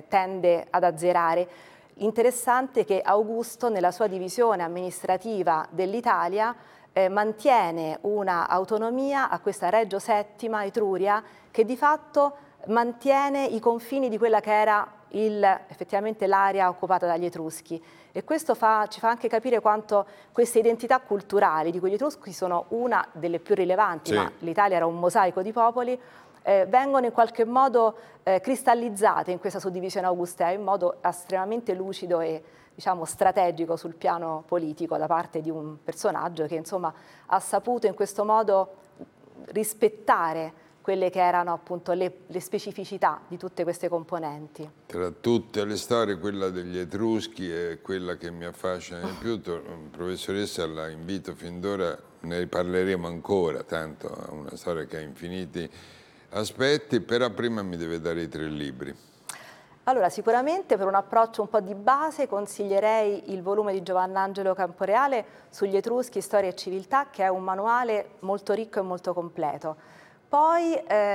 tende ad azzerare. Interessante che Augusto, nella sua divisione amministrativa dell'Italia, mantiene una autonomia a questa Reggio Settima Etruria, che di fatto mantiene i confini di quella che era effettivamente l'area occupata dagli Etruschi, e questo ci fa anche capire quanto queste identità culturali, di cui gli Etruschi sono una delle più rilevanti, ma l'Italia era un mosaico di popoli, vengono in qualche modo cristallizzate in questa suddivisione augustea in modo estremamente lucido e, diciamo, strategico sul piano politico, da parte di un personaggio che, insomma, ha saputo in questo modo rispettare quelle che erano appunto le specificità di tutte queste componenti. Tra tutte le storie, quella degli Etruschi è quella che mi affascina di più. Professoressa, la invito fin d'ora, ne parleremo ancora, tanto è una storia che ha infiniti aspetti, però prima mi deve dare i 3 libri. Allora, sicuramente per un approccio un po' di base consiglierei il volume di Giovannangelo Camporeale sugli Etruschi, Storia e Civiltà, che è un manuale molto ricco e molto completo. Poi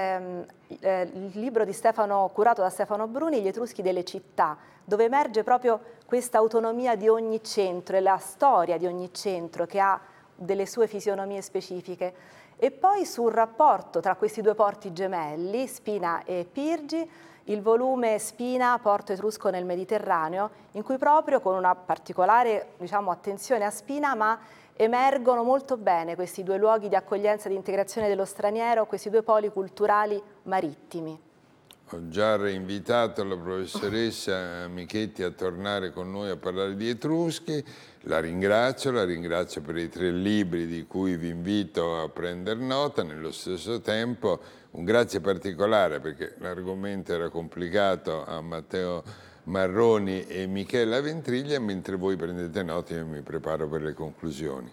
il libro di curato da Stefano Bruni, Gli Etruschi delle città, dove emerge proprio questa autonomia di ogni centro e la storia di ogni centro che ha delle sue fisionomie specifiche. E poi sul rapporto tra questi due porti gemelli, Spina e Pirgi, il volume Spina, Porto Etrusco nel Mediterraneo, in cui proprio con una particolare, diciamo, attenzione a Spina, ma emergono molto bene questi due luoghi di accoglienza e di integrazione dello straniero, questi due poli culturali marittimi. Ho già reinvitato la professoressa Michetti a tornare con noi a parlare di Etruschi. La ringrazio per i 3 libri di cui vi invito a prendere nota. Nello stesso tempo un grazie particolare, perché l'argomento era complicato, a Matteo Marroni e Michela Ventriglia. Mentre voi prendete nota, io mi preparo per le conclusioni.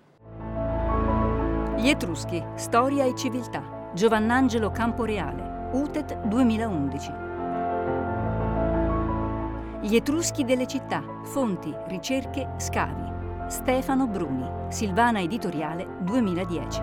Gli Etruschi, Storia e Civiltà, Giovannangelo Camporeale, UTET 2011. Gli Etruschi delle città, fonti, ricerche, scavi, Stefano Bruni, Silvana Editoriale 2010.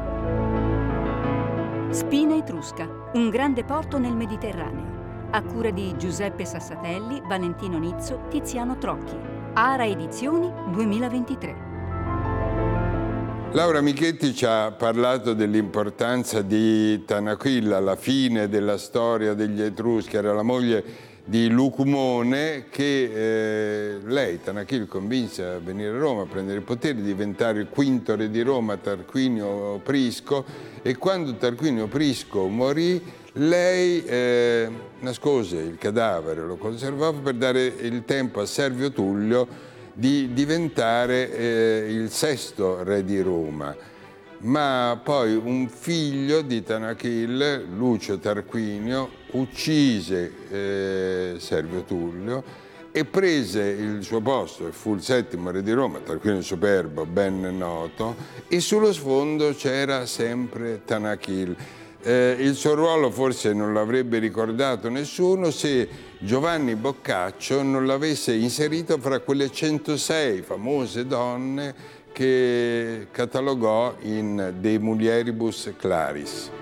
Spina Etrusca, un grande porto nel Mediterraneo, a cura di Giuseppe Sassatelli, Valentino Nizzo, Tiziano Trocchi. Ara Edizioni 2023. Laura Michetti ci ha parlato dell'importanza di Tanaquilla, alla fine della storia degli Etruschi. Era la moglie di Lucumone che lei, Tanaquil, convinse a venire a Roma, a prendere il potere, diventare il quinto re di Roma, Tarquinio Prisco, e quando Tarquinio Prisco morì, lei nascose il cadavere, lo conservava per dare il tempo a Servio Tullio di diventare il 6° re di Roma. Ma poi un figlio di Tanaquil, Lucio Tarquinio, uccise Servio Tullio e prese il suo posto, e fu il 7° re di Roma, Tarquinio Superbo, ben noto, e sullo sfondo c'era sempre Tanaquil. Il suo ruolo forse non l'avrebbe ricordato nessuno se Giovanni Boccaccio non l'avesse inserito fra quelle 106 famose donne che catalogò in De Mulieribus Claris.